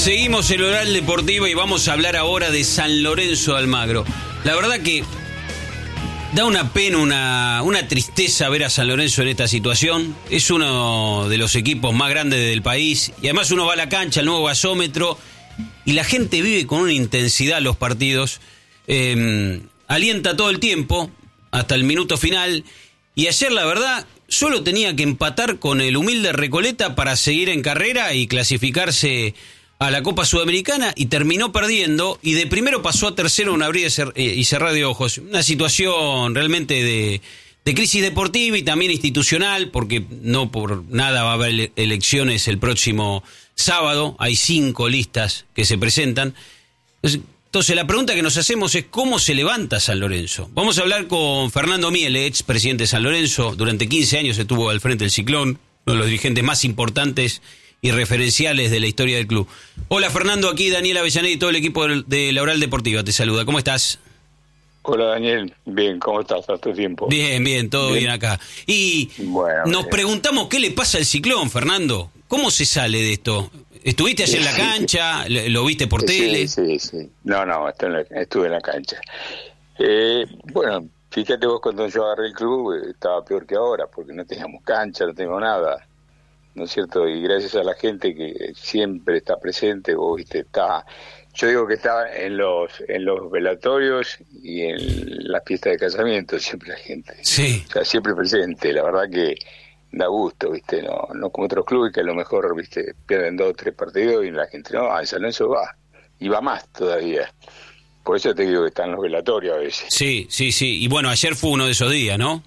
Seguimos el Oral Deportivo y vamos a hablar ahora de San Lorenzo de Almagro. La verdad que da una pena, una tristeza ver a San Lorenzo en esta situación. Es uno de los equipos más grandes del país y además uno va a la cancha, al nuevo gasómetro, y la gente vive con una intensidad los partidos. Alienta todo el tiempo hasta el minuto final, y ayer la verdad solo tenía que empatar con el humilde Recoleta para seguir en carrera y clasificarse a la Copa Sudamericana, y terminó perdiendo, y de primero pasó a tercero, un abrir y cerrar de ojos. Una situación realmente de crisis deportiva y también institucional, porque no por nada va a haber elecciones el próximo sábado. Hay 5 listas que se presentan. Entonces la pregunta que nos hacemos es ¿cómo se levanta San Lorenzo? Vamos a hablar con Fernando Miele, ex presidente de San Lorenzo. Durante 15 años estuvo al frente del Ciclón, uno de los dirigentes más importantes y referenciales de la historia del club. Hola Fernando, aquí Daniel Avellaneda y todo el equipo de la Oral Deportiva te saluda. ¿Cómo estás? Hola Daniel, bien, ¿cómo estás? Hace tiempo. Bien, todo bien acá. Y bueno, nos preguntamos qué le pasa al Ciclón, Fernando. ¿Cómo se sale de esto? ¿Estuviste ayer en la cancha? ¿Lo viste por tele? Sí. No, estuve en la cancha. Bueno, fíjate vos, cuando yo agarré el club estaba peor que ahora, porque no teníamos cancha, no teníamos nada, ¿no es cierto? Y gracias a la gente que siempre está presente, vos viste, yo digo que está en los velatorios y en las fiestas de casamiento, siempre la gente. Sí. O sea, siempre presente, la verdad que da gusto, viste, no como otros clubes que a lo mejor, viste, pierden 2 o 3 partidos y la gente no, San Lorenzo va, y va más todavía. Por eso te digo que están los velatorios a veces. Sí, y bueno, ayer fue uno de esos días, ¿no?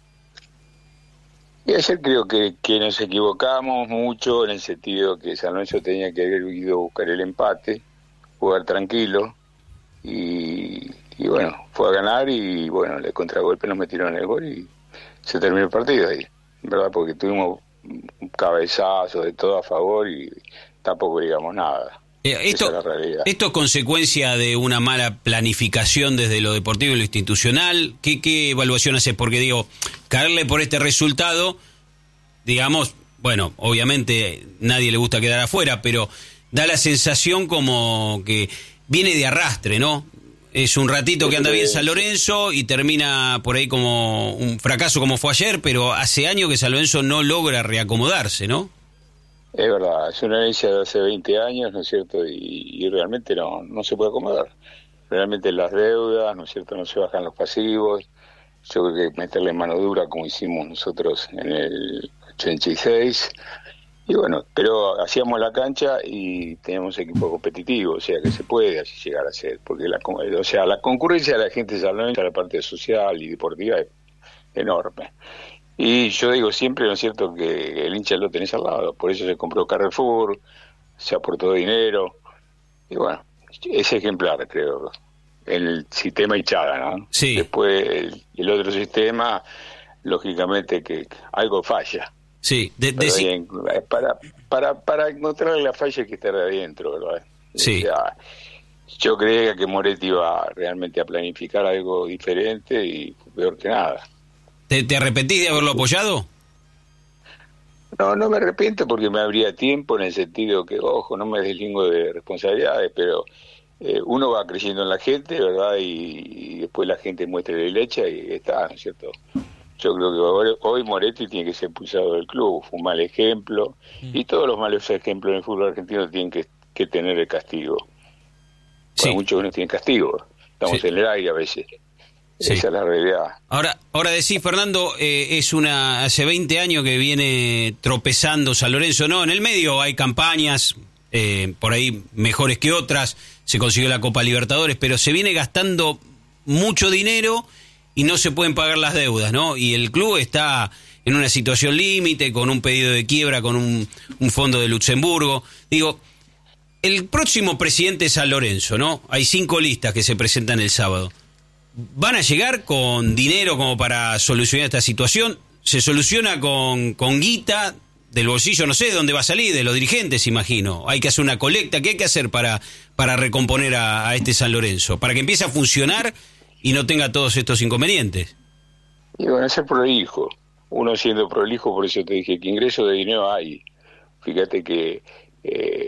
Y ayer creo que nos equivocamos mucho en el sentido que San Lorenzo tenía que haber ido a buscar el empate, jugar tranquilo, y bueno, fue a ganar, y bueno, de contragolpe nos metieron el gol y se terminó el partido ahí, ¿verdad? Porque tuvimos un cabezazo de todo a favor y tampoco digamos nada. Esa es la realidad. ¿Esto es consecuencia de una mala planificación desde lo deportivo y lo institucional? ¿Qué evaluación haces? Porque digo, caerle por este resultado, digamos, bueno, obviamente nadie le gusta quedar afuera, pero da la sensación como que viene de arrastre, ¿no? Es un ratito que anda bien San Lorenzo y termina por ahí como un fracaso como fue ayer, pero hace años que San Lorenzo no logra reacomodarse, ¿no? Es verdad, es una herencia de hace 20 años, ¿no es cierto? Y realmente no se puede acomodar. Realmente las deudas, ¿no es cierto?, no se bajan los pasivos. Yo creo que meterle mano dura como hicimos nosotros en el 86. Y bueno, pero hacíamos la cancha y teníamos equipo competitivo, o sea que se puede así llegar a ser. Porque la concurrencia de la gente de San Lorenzo a la parte social y deportiva es enorme. Y yo digo siempre, ¿no es cierto?, que el hincha lo tenés al lado, por eso se compró Carrefour, se aportó dinero, y bueno, es ejemplar, creo, el sistema Ichada, ¿no? Sí. Después el otro sistema, lógicamente que algo falla. Sí. Para encontrar la falla hay que estar de adentro, ¿verdad? Sí. O sea, yo creía que Moretti iba realmente a planificar algo diferente y peor que nada. ¿Te arrepentís de haberlo apoyado? No me arrepiento porque me habría tiempo, en el sentido que, ojo, no me deslingo de responsabilidades, pero uno va creyendo en la gente, ¿verdad? Y después la gente muestra la leche y está, ¿no es cierto? Yo creo que hoy Moretti tiene que ser expulsado del club, fue un mal ejemplo, y todos los malos ejemplos en el fútbol argentino tienen que tener el castigo. Sí. Muchos no tienen castigo, estamos en el aire a veces. Sí. Esa es la realidad. Ahora decís, Fernando, hace 20 años que viene tropezando San Lorenzo, ¿no? En el medio hay campañas, por ahí mejores que otras, se consiguió la Copa Libertadores, pero se viene gastando mucho dinero y no se pueden pagar las deudas, ¿no? Y el club está en una situación límite, con un pedido de quiebra, con un fondo de Luxemburgo. Digo, el próximo presidente de San Lorenzo, ¿no? Hay 5 listas que se presentan el sábado. ¿Van a llegar con dinero como para solucionar esta situación? ¿Se soluciona con guita del bolsillo? No sé de dónde va a salir, de los dirigentes, imagino. Hay que hacer una colecta. ¿Qué hay que hacer para recomponer a este San Lorenzo? Para que empiece a funcionar y no tenga todos estos inconvenientes. Y bueno, ser prolijo. Uno siendo prolijo, por eso te dije que ingreso de dinero hay. Fíjate que en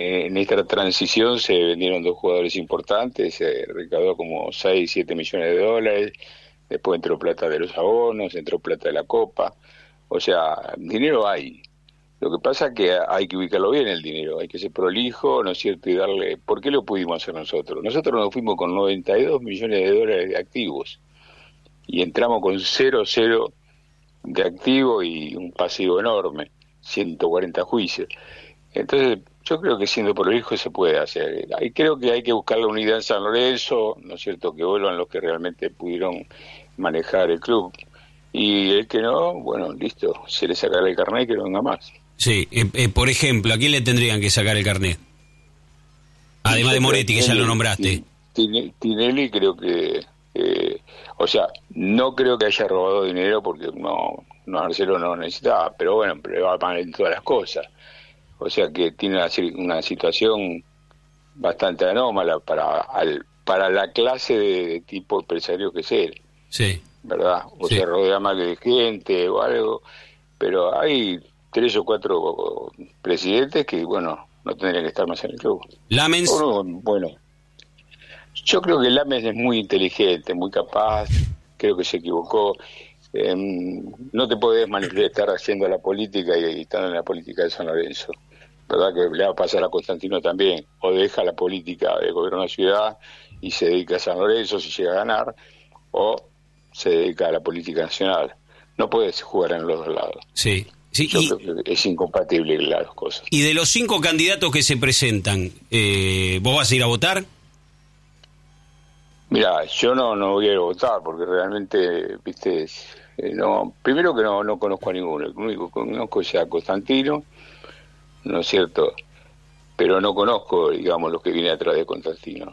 en esta transición se vendieron 2 jugadores importantes, se recaudó como 6, 7 millones de dólares, después entró plata de los abonos, entró plata de la Copa, o sea, dinero hay. Lo que pasa es que hay que ubicarlo bien el dinero, hay que ser prolijo, ¿no es cierto? Y darle... ¿Por qué lo pudimos hacer nosotros? Nosotros nos fuimos con 92 millones de dólares de activos y entramos con 0 de activo y un pasivo enorme, 140 juicios. Entonces, yo creo que siendo prolijo se puede hacer. Y creo que hay que buscar la unidad en San Lorenzo, ¿no es cierto? Que vuelvan los que realmente pudieron manejar el club. Y el que no, bueno, listo, se le sacará el carnet y que no venga más. Sí, por ejemplo, ¿a quién le tendrían que sacar el carnet? Además de Moretti, que ya lo nombraste. Tinelli creo que... o sea, no creo que haya robado dinero porque no Marcelo no necesitaba, pero bueno, pero va mal en todas las cosas. O sea que tiene una situación bastante anómala para la clase de tipo empresario que es él. Sí. ¿Verdad? O sí. se rodea mal de gente o algo, pero hay 3 o 4 presidentes que, bueno, no tendrían que estar más en el club. Lamens. Bueno, yo creo que Lamens es muy inteligente, muy capaz, creo que se equivocó. No te podés manifestar haciendo la política y estando en la política de San Lorenzo. ¿Verdad? Que le va a pasar a Constantino también. O deja la política de gobierno de la ciudad y se dedica a San Lorenzo si llega a ganar, o se dedica a la política nacional. No puedes jugar en los dos lados. Sí. Sí, yo creo que es incompatible las dos cosas. Y de los 5 candidatos que se presentan, ¿vos vas a ir a votar? Mira, yo no voy a ir a votar porque realmente, viste, no, primero que no conozco a ninguno. El único que conozco es a Constantino, ¿no es cierto? Pero no conozco, digamos, los que vienen atrás de Constantino.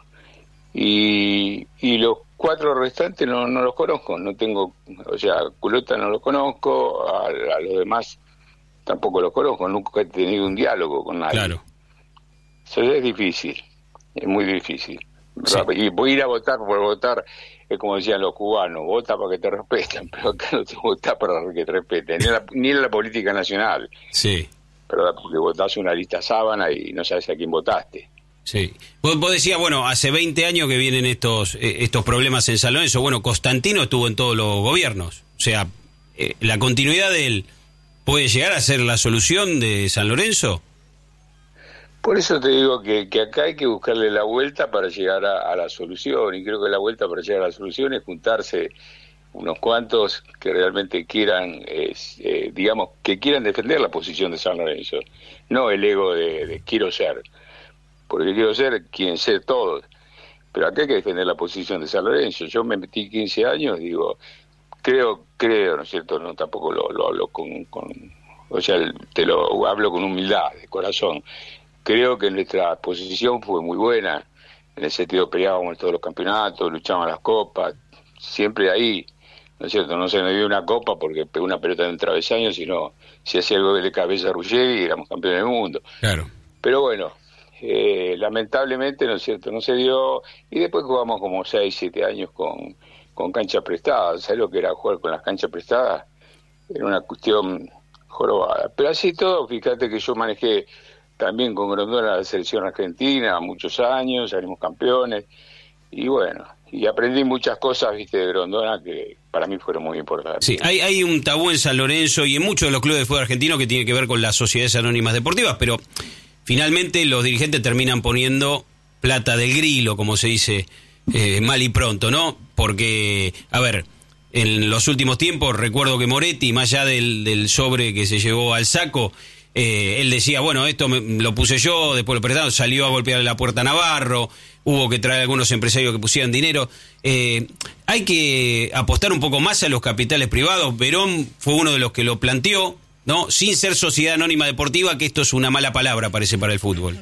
Y los 4 restantes no los conozco, no tengo, o sea, Culota no lo conozco, a los demás tampoco los conozco, nunca he tenido un diálogo con nadie. Claro. Eso es difícil, es muy difícil. Sí. Y voy a ir a votar por votar, es como decían los cubanos, vota para que te respeten, pero acá no te vota para que te respeten, ni en la política nacional. Sí. ¿Verdad? Porque votás una lista sábana y no sabes a quién votaste. Sí. Vos decías, bueno, hace 20 años que vienen estos problemas en San Lorenzo. Bueno, Constantino estuvo en todos los gobiernos. O sea, la continuidad de él puede llegar a ser la solución de San Lorenzo. Por eso te digo que acá hay que buscarle la vuelta para llegar a la solución. Y creo que la vuelta para llegar a la solución es juntarse unos cuantos que realmente quieran, digamos, que quieran defender la posición de San Lorenzo. No el ego de quiero ser. Porque quiero ser quien sé todos, pero acá hay que defender la posición de San Lorenzo. Yo me metí 15 años, digo, creo, ¿no es cierto? No, tampoco lo hablo con, o sea, te lo hablo con humildad, de corazón. Creo que nuestra posición fue muy buena, en el sentido peleábamos en todos los campeonatos, luchábamos las copas, siempre ahí, ¿no es cierto? No se me dio una copa porque pegó una pelota en un travesaño, sino si hacía algo de cabeza a Ruggeri y éramos campeones del mundo. Claro. Pero bueno, lamentablemente, ¿no es cierto?, no se dio, y después jugamos como 6, 7 años con canchas prestadas. ¿Sabes lo que era jugar con las canchas prestadas? Era una cuestión jorobada. Pero así todo, fíjate que yo manejé también con Grondona la selección argentina muchos años, salimos campeones, y bueno, y aprendí muchas cosas, viste, de Grondona que para mí fueron muy importantes. Sí, hay un tabú en San Lorenzo y en muchos de los clubes de fútbol argentino que tiene que ver con las sociedades anónimas deportivas, pero finalmente los dirigentes terminan poniendo plata del grilo, como se dice mal y pronto, ¿no? Porque, a ver, en los últimos tiempos recuerdo que Moretti, más allá del sobre que se llevó al saco, él decía, bueno, esto lo puse yo, después lo prestaron, salió a golpear la puerta a Navarro, hubo que traer a algunos empresarios que pusieran dinero. Hay que apostar un poco más a los capitales privados. Verón fue uno de los que lo planteó, ¿no? Sin ser sociedad anónima deportiva, que esto es una mala palabra, parece, para el fútbol.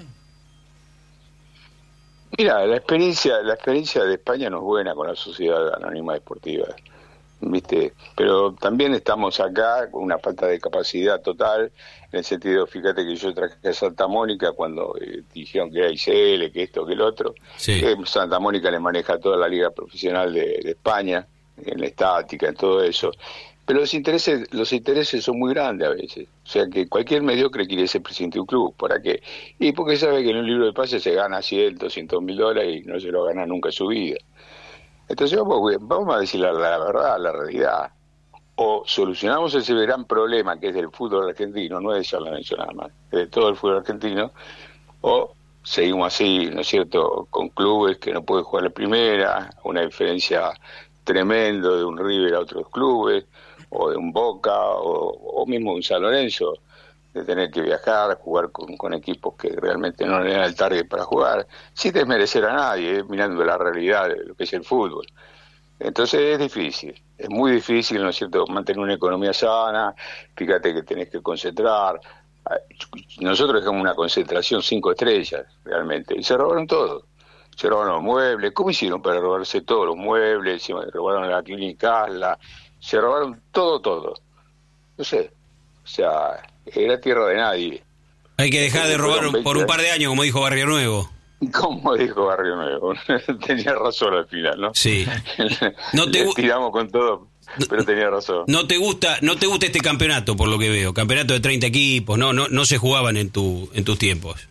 Mira, la experiencia de España no es buena con la sociedad anónima deportiva, ¿viste? Pero también estamos acá con una falta de capacidad total, en el sentido, fíjate que yo traje a Santa Mónica cuando dijeron que era ICL, que esto, que el otro. Sí. Santa Mónica le maneja toda la liga profesional de España, en la estática, en todo eso. Pero los intereses son muy grandes a veces. O sea que cualquier mediocre quiere ser presidente de un club. ¿Para qué? Y porque sabe que en un libro de pases se gana 100, $200.000 y no se lo gana nunca en su vida. Entonces vamos a decir la verdad, la realidad. O solucionamos ese gran problema que es del fútbol argentino, no es de San Lorenzo nada más, es de todo el fútbol argentino, o seguimos así, ¿no es cierto?, con clubes que no pueden jugar la primera, una diferencia tremendo de un River a otros clubes, o de un Boca, o mismo un San Lorenzo, de tener que viajar, jugar con equipos que realmente no le dan el target para jugar, sin desmerecer a nadie, mirando la realidad de lo que es el fútbol. Entonces es difícil, es muy difícil, ¿no es cierto?, mantener una economía sana. Fíjate que tenés que concentrar. Nosotros dejamos una concentración 5 estrellas, realmente, y se robaron todo. Se robaron los muebles. ¿Cómo hicieron para robarse todos los muebles? Se robaron la clínica Asla, se robaron todo. No sé, o sea, era tierra de nadie. Hay que dejar de robar por un par de años, como dijo Barrio Nuevo. Como dijo Barrio Nuevo, tenía razón al final, ¿no? Sí. Le tiramos con todo, pero tenía razón. No te gusta este campeonato, por lo que veo, campeonato de 30 equipos, no se jugaban en tus tiempos.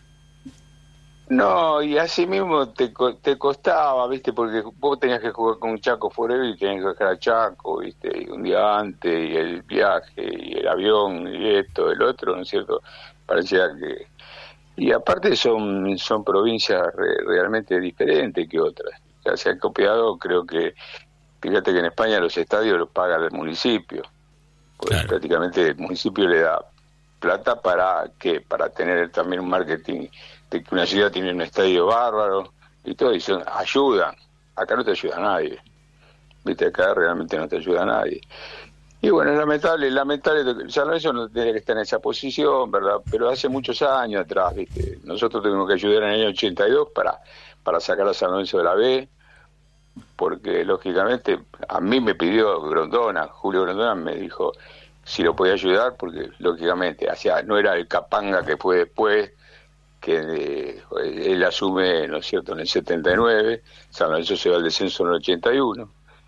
No, y así mismo te costaba, ¿viste? Porque vos tenías que jugar con Chaco Forever y tenías que dejar a Chaco, ¿viste? Y un día antes, y el viaje, y el avión, y esto, el otro, ¿no es cierto? Parecía que... Y aparte son provincias realmente diferentes que otras. Ya se han copiado, creo que, fíjate que en España los estadios los paga el municipio. Pues claro. Prácticamente el municipio le da plata para tener también un marketing de que una ciudad tiene un estadio bárbaro y todo, y ayudan. Acá no te ayuda nadie. Viste, acá realmente no te ayuda nadie. Y bueno, es lamentable, San Lorenzo no tiene que estar en esa posición, ¿verdad? Pero hace muchos años atrás, ¿viste? Nosotros tuvimos que ayudar en el año 82 para sacar a San Lorenzo de la B, porque lógicamente a mí me pidió Julio Grondona me dijo si lo podía ayudar, porque lógicamente no era el Capanga que fue después, que él asume, ¿no es cierto?, en el 79, San Lorenzo se va al descenso en el 81.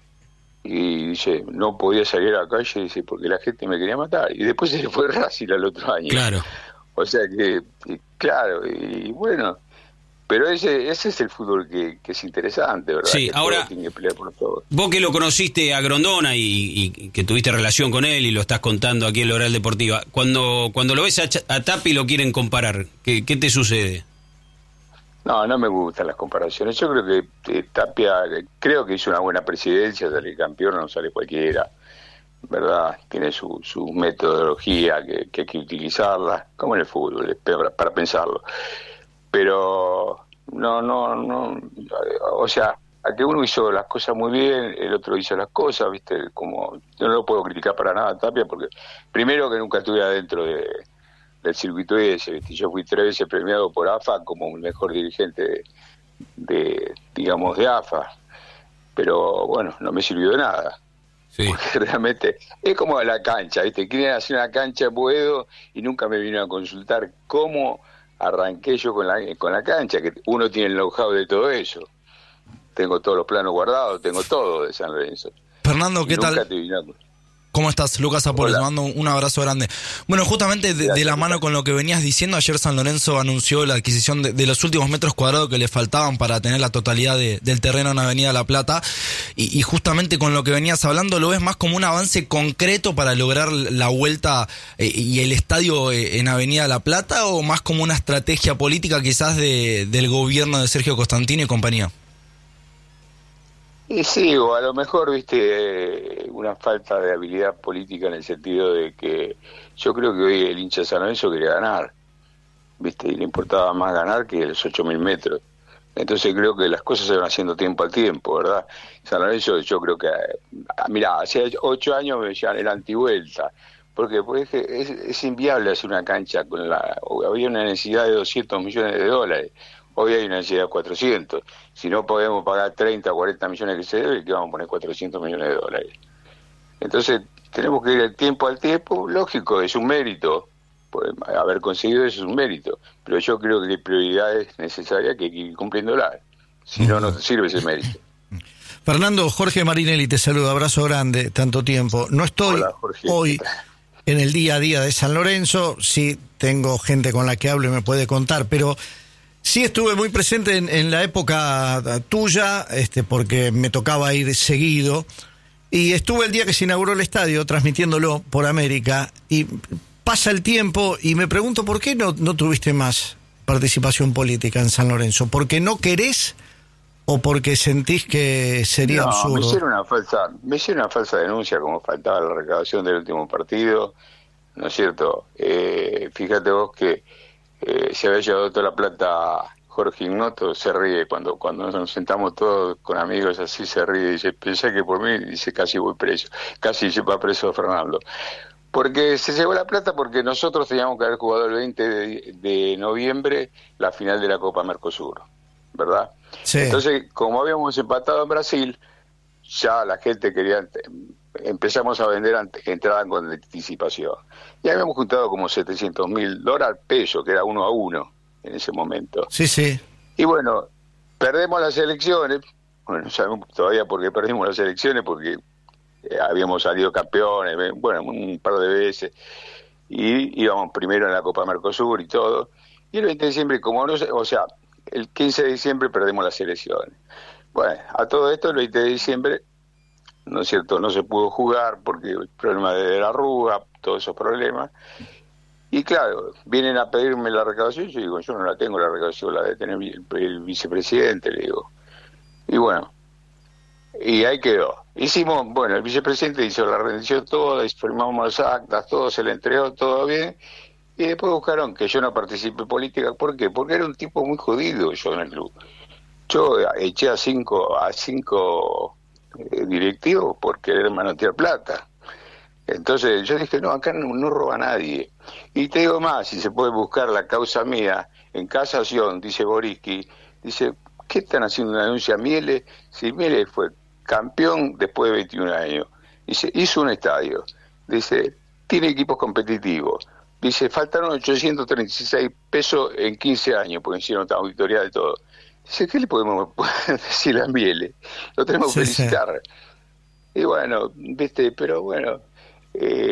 Y dice, no podía salir a la calle, dice, porque la gente me quería matar. Y después se le fue Racing al otro año. Claro. O sea que, claro, y bueno, pero ese es el fútbol que es interesante, ¿verdad? Sí, que ahora, tiene que pelear por todo. Vos que lo conociste a Grondona y que tuviste relación con él y lo estás contando aquí en la Oral Deportiva, cuando lo ves a Tapia y lo quieren comparar, ¿qué te sucede? No me gustan las comparaciones. Yo creo que Tapia, creo que hizo una buena presidencia, salir campeón no sale cualquiera, ¿verdad? Tiene su metodología que hay que utilizarla, como en el fútbol, es para pensarlo. Pero no, o sea, a que uno hizo las cosas muy bien, el otro hizo las cosas, ¿viste? Como yo no lo puedo criticar para nada a Tapia, porque primero que nunca estuve adentro del circuito ese, ¿viste? Yo fui 3 veces premiado por AFA como el mejor dirigente de AFA, pero bueno, no me sirvió de nada. Sí. Porque realmente es como la cancha, ¿viste? Quieren hacer una cancha en Boedo y nunca me vinieron a consultar cómo arranqué yo con la cancha, que uno tiene el know-how de todo eso. Tengo todos los planos guardados, tengo todo de San Lorenzo. Fernando, ¿qué tal? ¿Cómo estás? Lucas Apolo, te mando un abrazo grande. Bueno, justamente de la mano con lo que venías diciendo, ayer San Lorenzo anunció la adquisición de los últimos metros cuadrados que le faltaban para tener la totalidad del terreno en Avenida La Plata, y justamente con lo que venías hablando, ¿lo ves más como un avance concreto para lograr la vuelta y el estadio en Avenida La Plata, o más como una estrategia política quizás del gobierno de Sergio Costantino y compañía? Y sí, o a lo mejor, viste, una falta de habilidad política en el sentido de que yo creo que hoy el hincha de San Lorenzo quería ganar, viste, y le importaba más ganar que los 8.000 metros. Entonces creo que las cosas se van haciendo tiempo al tiempo, ¿verdad? San Lorenzo, yo creo que, mirá, hace 8 años me decían el antivuelta, porque es inviable hacer una cancha había una necesidad de $200 millones. Hoy hay una necesidad de 400. Si no podemos pagar 30 o 40 millones que se debe, ¿qué vamos a poner $400 millones? Entonces, tenemos que ir al tiempo. Lógico, es un mérito. Haber conseguido eso es un mérito. Pero yo creo que hay prioridades necesarias que hay que ir cumpliéndolas. Si no, no te sirve ese mérito. Fernando, Jorge Marinelli te saluda, abrazo grande, tanto tiempo. No estoy hoy en el día a día de San Lorenzo, sí tengo gente con la que hablo y me puede contar, pero sí estuve muy presente en la época tuya, porque me tocaba ir seguido, y estuve el día que se inauguró el estadio transmitiéndolo por América, y pasa el tiempo y me pregunto por qué no tuviste más participación política en San Lorenzo. ¿Porque no querés o porque sentís que sería absurdo? Me hicieron una falsa denuncia, como faltaba la recaudación del último partido, ¿no es cierto? Fíjate vos que se había llevado toda la plata Jorge Ignoto, se ríe cuando nos sentamos todos con amigos así, se ríe y dice, pensé que por mí, dice, casi voy preso, casi se va preso Fernando. Porque se llevó la plata porque nosotros teníamos que haber jugado el 20 de noviembre la final de la Copa Mercosur, ¿verdad? Sí. Entonces, como habíamos empatado en Brasil, ya la gente quería, empezamos a vender entradas con anticipación. Y habíamos juntado como $700.000 peso, que era 1-1 en ese momento. Sí, sí. Y bueno, perdemos las elecciones, bueno, no sabemos todavía por qué perdimos las elecciones, porque habíamos salido campeones, bueno, un par de veces, y íbamos primero en la Copa Mercosur y todo, y el 20 de diciembre, como no sé, o sea, el 15 de diciembre perdemos las elecciones. Bueno, a todo esto, el 20 de diciembre, ¿no es cierto?, no se pudo jugar porque el problema de la arruga, todos esos problemas, y claro, vienen a pedirme la recaudación, yo digo, yo no la tengo la recaudación, la de tener el vicepresidente, le digo, y bueno, y ahí quedó. Hicimos, bueno, el vicepresidente hizo la rendición toda, firmamos las actas, todo, se le entregó todo bien, y después buscaron que yo no participe política. ¿Por qué? Porque era un tipo muy jodido yo en el club. Yo eché a cinco directivos por querer manotear plata. Entonces yo dije, no, acá no roba nadie. Y te digo más, si se puede buscar la causa mía en casación, dice Boriski, dice, ¿qué están haciendo una denuncia a Miele? Si Miele fue campeón después de 21 años. Dice, hizo un estadio. Dice, tiene equipos competitivos. Dice, faltaron 836 pesos en 15 años, porque hicieron la auditoría de todo. Dice, ¿qué le podemos decir a Miele? Lo tenemos que felicitar. Sí. Y bueno, viste, pero bueno,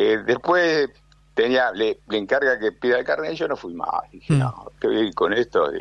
después le encarga que pida el carnet y yo no fui más. Dije, no, que voy a ir con esto.